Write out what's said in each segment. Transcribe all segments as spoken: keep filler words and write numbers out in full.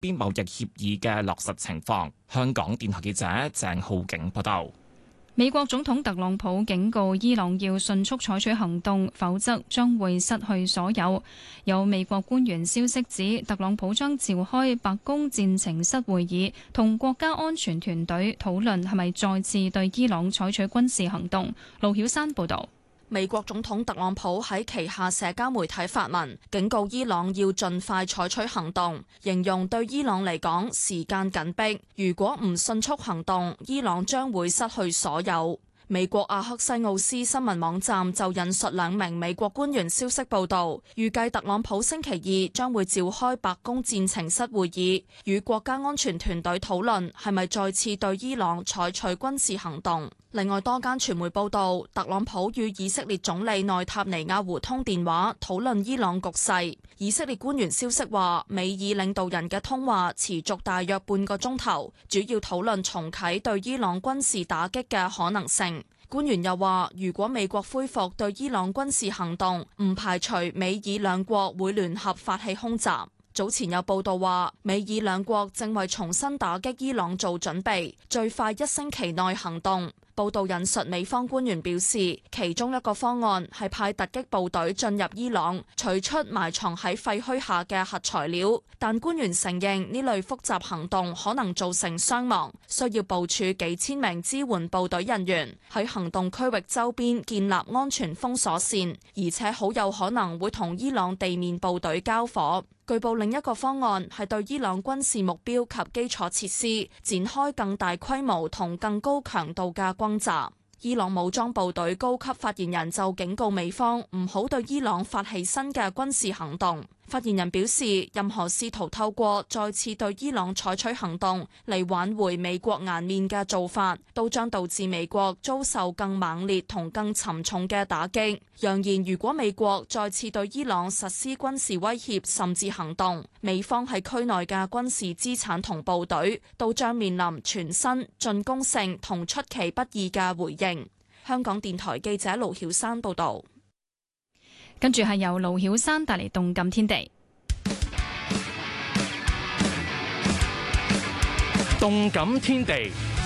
邊貿易協議嘅落實情況。香港電台記者鄭浩景報道。 美國總統特朗普警告伊朗要迅速採取行動，否則將會失去所有。有美國官員消息指，特朗普將召開白宮戰情室會議，同國家安全團隊討論係咪再次對伊朗採取軍事行動。盧曉山報導。 美國總統特朗普喺旗下社交媒體發文，警告伊朗要盡快採取行動，形容對伊朗嚟講時間緊迫，如果唔迅速行動，伊朗將會失去所有。美國阿克西奧斯新聞網站就引述兩名美國官員消息報道，預計特朗普星期二將會召開白宮戰情室會議，與國家安全團隊討論係咪再次對伊朗採取軍事行動。另外，多間傳媒報道，特朗普與以色列總理內塔尼亞胡通電話，討論伊朗局勢。以色列官員消息話，美以領導人嘅通話持續大約半個鐘頭，主要討論重啟對伊朗軍事打擊嘅可能性。官員又話，如果美國恢復對伊朗軍事行動，唔排除美以兩國會聯合發起空襲。早前有報道話，美以兩國正為重新打擊伊朗做準備，最快一星期內行動。報道引述美方官員表示，其中一個方案係派突擊部隊進入伊朗，取出埋藏喺廢墟下嘅核材料。但官員承認呢類複雜行動可能造成傷亡，需要部署幾千名支援部隊人員喺行動區域周邊建立安全封鎖線，而且好有可能會同伊朗地面部隊交火。據報另一個方案係對伊朗軍事目標及基礎設施展開更大規模同更高強度嘅轟炸。伊朗武裝部隊高級發言人就警告美方唔好對伊朗發起新嘅軍事行動。發言人表示，任何試圖透過再次對伊朗採取行動嚟挽回美國顏面嘅做法，都將導致美國遭受更猛烈同更沉重嘅打擊。揚言如果美國再次對伊朗實施軍事威脅甚至行動，美方喺區內嘅軍事資產同部隊都將面臨全新進攻性同出其不意嘅回應。香港電台記者盧曉山報導。 跟住係由盧曉山帶嚟動感天地。 動感天地，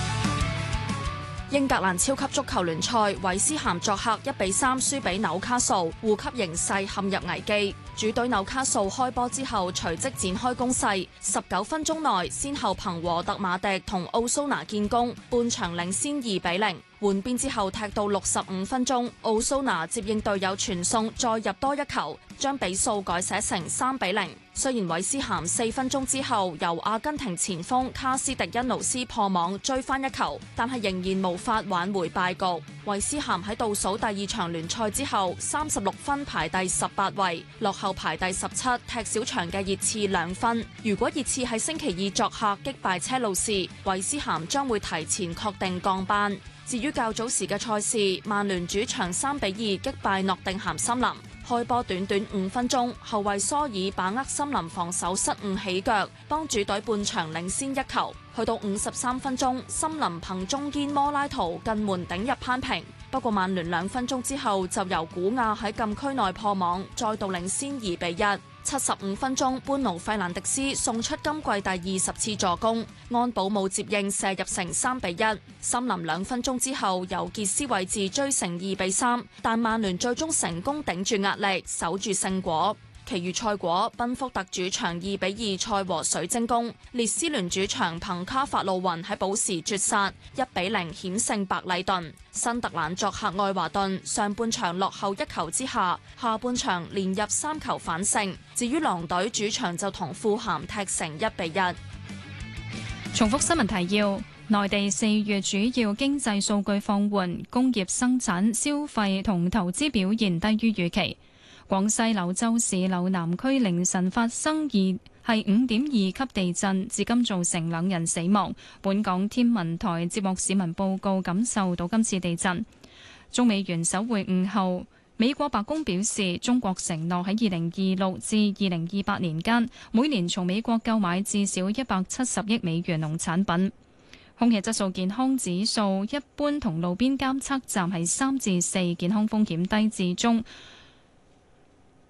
英格蘭超級足球聯賽，韋斯咸作客一比三輸俾紐卡素，護級形勢陷入危機。主隊紐卡素開波之後隨即展開攻勢，十九分鐘內先後憑禾特馬迪同奧蘇拿建功，半場領先二比零。換邊之後踢到六十五分鐘，奧蘇拿接應隊友傳送，再入多一球，將比數改寫成三比零。雖然韋斯咸四分鐘之後由阿根廷前鋒卡斯迪恩奴斯破網追翻一球，但係仍然無法挽回敗局。韋斯咸喺倒數第二場聯賽之後，三十六分排第十八位，落後排第十七踢小場嘅熱刺兩分。如果熱刺喺星期二作客擊敗車路士，韋斯咸將會提前確定降班。至於較早時嘅賽事，曼聯主場三比二擊敗諾定咸森林。開波短短五分鐘，後衛蘇爾把握森林防守失誤起腳，幫主隊半場領先一球。去到五十三分鐘，森林憑中堅摩拉圖近門頂入扳平。不過曼聯兩分鐘之後就由古亞喺禁區內破網，再度領先二比一。七十五分鐘，班奴費蘭迪斯送出今季第二十次助攻，安保姆接應射入成三比一。森林兩分鐘之後由傑斯位置追成二比三，但曼聯最終成功頂住壓力，守住勝果。其餘賽果，賓福特主場二比二賽和水晶宮，列斯聯主場憑卡法路雲喺補時絕殺，一比零險勝白禮頓。新特蘭作客愛華頓，上半場落後一球之下，下半場連入三球反勝。至於狼隊主場就同富咸踢成一比一。 重複新聞提要：內地四月主要經濟數據放緩，工業生產、消費同投資表現低於預期。廣西柳州市柳南區凌晨發生二係五點二級地震，至今造成兩人死亡。本港天文台接獲市民報告，感受到今次地震。中美元首會晤後，美國白宮表示，中國承諾喺二零二六至二零二八年間，每年從美國購買至少一百七十億美元農產品。空氣質素健康指數一般同路邊監測站係三至四，健康風險低至中。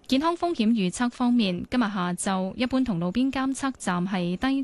健康風險預測方面，今日下晝一般同路邊監測站係低